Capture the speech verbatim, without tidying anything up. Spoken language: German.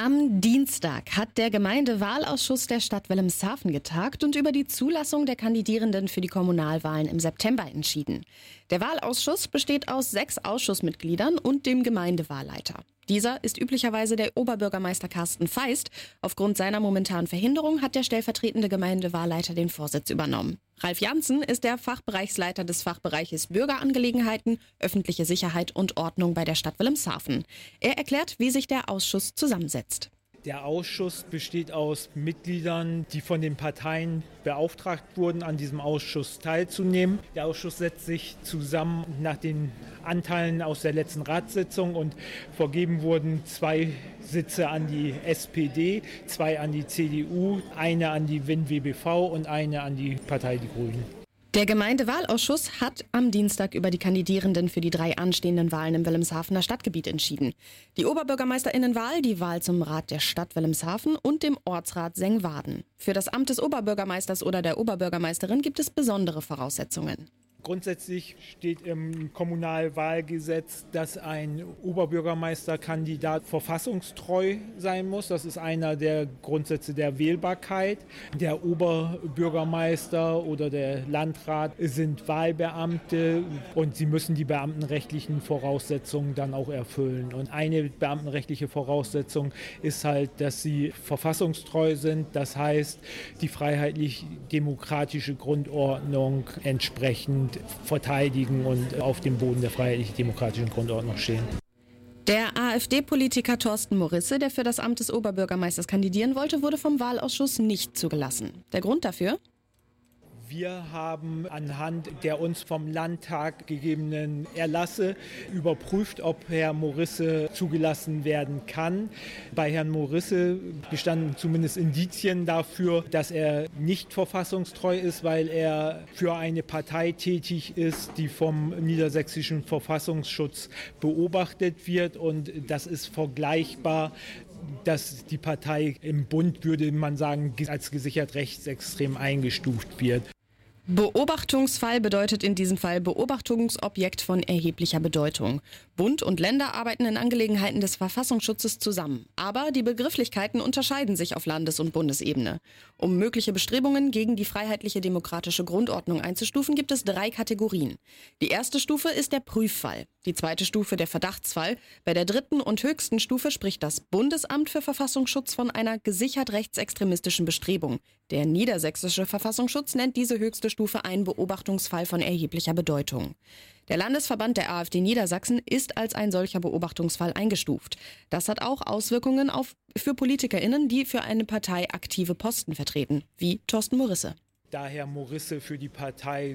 Am Dienstag hat der Gemeindewahlausschuss der Stadt Wilhelmshaven getagt und über die Zulassung der Kandidierenden für die Kommunalwahlen im September entschieden. Der Wahlausschuss besteht aus sechs Ausschussmitgliedern und dem Gemeindewahlleiter. Dieser ist üblicherweise der Oberbürgermeister Carsten Feist. Aufgrund seiner momentanen Verhinderung hat der stellvertretende Gemeindewahlleiter den Vorsitz übernommen. Ralf Janssen ist der Fachbereichsleiter des Fachbereiches Bürgerangelegenheiten, öffentliche Sicherheit und Ordnung bei der Stadt Wilhelmshaven. Er erklärt, wie sich der Ausschuss zusammensetzt. Der Ausschuss besteht aus Mitgliedern, die von den Parteien beauftragt wurden, an diesem Ausschuss teilzunehmen. Der Ausschuss setzt sich zusammen nach den Anteilen aus der letzten Ratssitzung und vergeben wurden zwei Sitze an die S P D, zwei an die C D U, eine an die W I N W B V und eine an die Partei Die Grünen. Der Gemeindewahlausschuss hat am Dienstag über die Kandidierenden für die drei anstehenden Wahlen im Wilhelmshavener Stadtgebiet entschieden. Die Oberbürgermeisterinnenwahl, die Wahl zum Rat der Stadt Wilhelmshaven und dem Ortsrat Sengwarden. Für das Amt des Oberbürgermeisters oder der Oberbürgermeisterin gibt es besondere Voraussetzungen. Grundsätzlich steht im Kommunalwahlgesetz, dass ein Oberbürgermeisterkandidat verfassungstreu sein muss. Das ist einer der Grundsätze der Wählbarkeit. Der Oberbürgermeister oder der Landrat sind Wahlbeamte und sie müssen die beamtenrechtlichen Voraussetzungen dann auch erfüllen. Und eine beamtenrechtliche Voraussetzung ist halt, dass sie verfassungstreu sind. Das heißt, die freiheitlich-demokratische Grundordnung entsprechend verteidigen und auf dem Boden der freiheitlich-demokratischen Grundordnung stehen. Der AfD-Politiker Thorsten Morisse, der für das Amt des Oberbürgermeisters kandidieren wollte, wurde vom Wahlausschuss nicht zugelassen. Der Grund dafür? Wir haben anhand der uns vom Landtag gegebenen Erlasse überprüft, ob Herr Morisse zugelassen werden kann. Bei Herrn Morisse bestanden zumindest Indizien dafür, dass er nicht verfassungstreu ist, weil er für eine Partei tätig ist, die vom niedersächsischen Verfassungsschutz beobachtet wird. Und das ist vergleichbar, dass die Partei im Bund, würde man sagen, als gesichert rechtsextrem eingestuft wird. Beobachtungsfall bedeutet in diesem Fall Beobachtungsobjekt von erheblicher Bedeutung. Bund und Länder arbeiten in Angelegenheiten des Verfassungsschutzes zusammen. Aber die Begrifflichkeiten unterscheiden sich auf Landes- und Bundesebene. Um mögliche Bestrebungen gegen die freiheitliche demokratische Grundordnung einzustufen, gibt es drei Kategorien. Die erste Stufe ist der Prüffall. Die zweite Stufe der Verdachtsfall. Bei der dritten und höchsten Stufe spricht das Bundesamt für Verfassungsschutz von einer gesichert rechtsextremistischen Bestrebung. Der niedersächsische Verfassungsschutz nennt diese höchste Stufe einen Beobachtungsfall von erheblicher Bedeutung. Der Landesverband der AfD Niedersachsen ist als ein solcher Beobachtungsfall eingestuft. Das hat auch Auswirkungen auf, für PolitikerInnen, die für eine Partei aktive Posten vertreten, wie Thorsten Morisse. Da Herr Morisse für die Partei